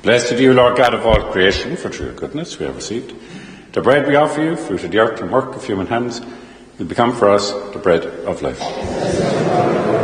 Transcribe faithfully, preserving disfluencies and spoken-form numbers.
Blessed are you, Lord God of all creation, for through your goodness we have received the bread we offer you, fruit of the earth and work of human hands, will become for us the bread of life.